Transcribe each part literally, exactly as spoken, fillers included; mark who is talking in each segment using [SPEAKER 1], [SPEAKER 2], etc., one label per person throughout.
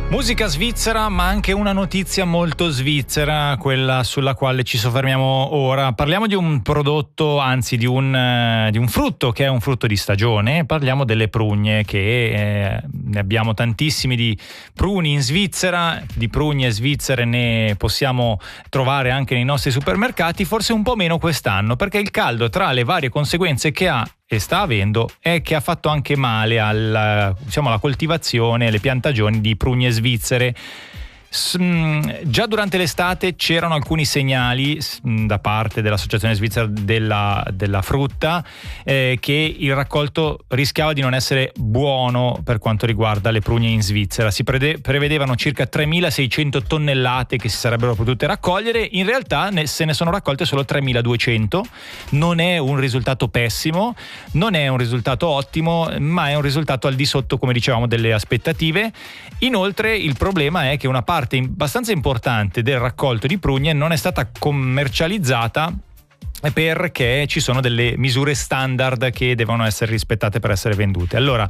[SPEAKER 1] Musica svizzera, ma anche una notizia molto svizzera, quella sulla quale ci soffermiamo ora. Parliamo di un prodotto, anzi di un, uh, di un frutto che è un frutto di stagione. Parliamo delle prugne, che eh, ne abbiamo tantissimi di pruni in Svizzera. Di prugne svizzere ne possiamo trovare anche nei nostri supermercati, forse un po' meno quest'anno, perché il caldo, tra le varie conseguenze che ha e sta avendo, è che ha fatto anche male alla, diciamo, alla coltivazione, alle piantagioni di prugne svizzere. S- mh, già durante l'estate c'erano alcuni segnali mh, da parte dell'Associazione Svizzera della, della frutta eh, che il raccolto rischiava di non essere buono per quanto riguarda le prugne in Svizzera. Si prede- prevedevano circa tremilaseicento tonnellate che si sarebbero potute raccogliere. In realtà ne- se ne sono raccolte solo tremiladuecento. Non è un risultato pessimo, non è un risultato ottimo, ma è un risultato al di sotto, come dicevamo, delle aspettative. Inoltre il problema è che una parte abbastanza importante del raccolto di prugne non è stata commercializzata perché ci sono delle misure standard che devono essere rispettate per essere vendute. Allora,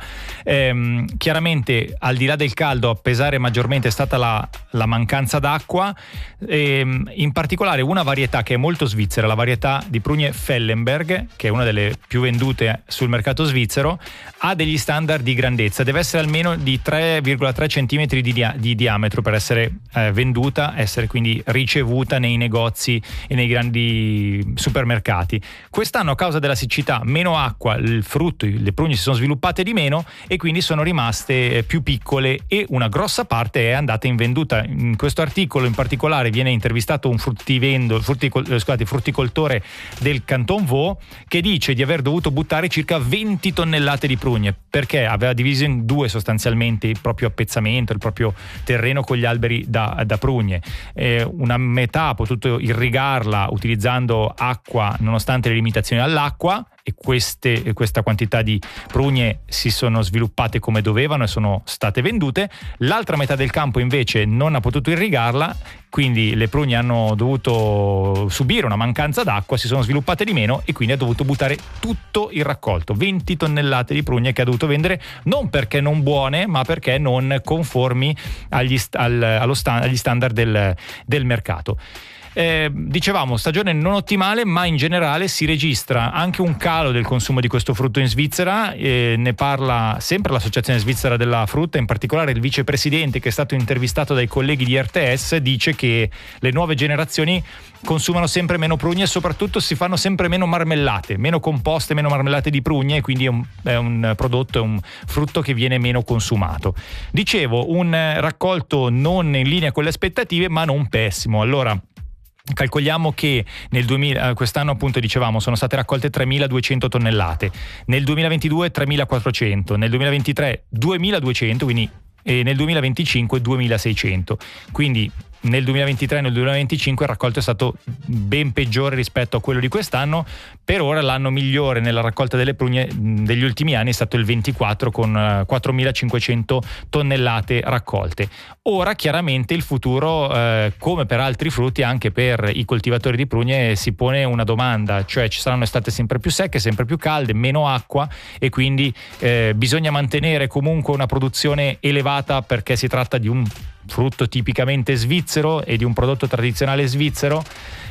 [SPEAKER 1] ehm, chiaramente al di là del caldo a pesare maggiormente è stata la, la mancanza d'acqua, ehm, in particolare una varietà che è molto svizzera, la varietà di prugne Fellenberg, che è una delle più vendute sul mercato svizzero, ha degli standard di grandezza, deve essere almeno di tre virgola tre centimetri di, dia- di diametro per essere eh, venduta, essere quindi ricevuta nei negozi e nei grandi supermercati. Mercati. Quest'anno, a causa della siccità, meno acqua, il frutto, le prugne si sono sviluppate di meno e quindi sono rimaste più piccole e una grossa parte è andata in venduta. In questo articolo in particolare viene intervistato un fruttivendo, frutticol, scusate, frutticoltore del Canton Vaud, che dice di aver dovuto buttare circa venti tonnellate di prugne perché aveva diviso in due sostanzialmente il proprio appezzamento, il proprio terreno con gli alberi da, da prugne. Eh, una metà ha potuto irrigarla utilizzando acqua nonostante le limitazioni all'acqua, e queste, questa quantità di prugne si sono sviluppate come dovevano e sono state vendute. L'altra metà del campo invece non ha potuto irrigarla, quindi le prugne hanno dovuto subire una mancanza d'acqua, si sono sviluppate di meno e quindi ha dovuto buttare tutto il raccolto, venti tonnellate di prugne che ha dovuto vendere, non perché non buone ma perché non conformi agli, al, allo sta, agli standard del, del mercato. Eh, dicevamo stagione non ottimale, ma in generale si registra anche un calo del consumo di questo frutto in Svizzera. Eh, ne parla sempre l'Associazione Svizzera della Frutta, in particolare il vicepresidente, che è stato intervistato dai colleghi di R T S, dice che le nuove generazioni consumano sempre meno prugne e soprattutto si fanno sempre meno marmellate, meno composte, meno marmellate di prugne, e quindi è un, è un prodotto, è un frutto che viene meno consumato. Dicevo, un raccolto non in linea con le aspettative, ma non pessimo. Allora, calcoliamo che nel duemila, quest'anno appunto dicevamo sono state raccolte tremiladuecento tonnellate, nel duemilaventidue tremilaquattrocento, nel duemilaventitré duemiladuecento, quindi, e nel duemilaventicinque duemilaseicento. Quindi nel duemilaventitré e nel duemilaventicinque il raccolto è stato ben peggiore rispetto a quello di quest'anno. Per ora l'anno migliore nella raccolta delle prugne degli ultimi anni è stato il ventiquattro, con quattromilacinquecento tonnellate raccolte. Ora chiaramente il futuro, eh, come per altri frutti, anche per i coltivatori di prugne si pone una domanda, cioè ci saranno estate sempre più secche, sempre più calde, meno acqua, e quindi eh, bisogna mantenere comunque una produzione elevata perché si tratta di un frutto tipicamente svizzero e di un prodotto tradizionale svizzero.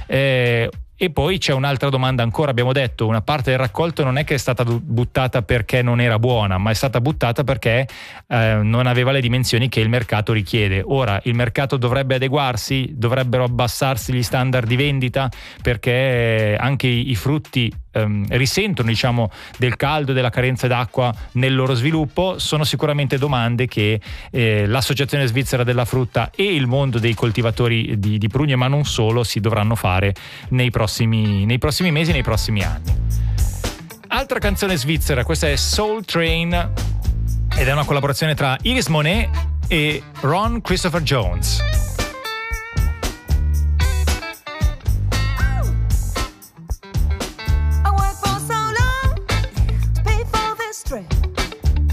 [SPEAKER 1] Eh, E poi c'è un'altra domanda ancora. Abbiamo detto, una parte del raccolto non è che è stata buttata perché non era buona, ma è stata buttata perché eh, non aveva le dimensioni che il mercato richiede. Ora il mercato dovrebbe adeguarsi, dovrebbero abbassarsi gli standard di vendita, perché anche i, i frutti ehm, risentono, diciamo, del caldo e della carenza d'acqua nel loro sviluppo. Sono sicuramente domande che eh, l'Associazione Svizzera della Frutta e il mondo dei coltivatori di, di prugne, ma non solo, si dovranno fare nei prossimi nei prossimi mesi, nei prossimi anni. Altra canzone svizzera, questa è Soul Train ed è una collaborazione tra Iris Monet e Ron Christopher Jones.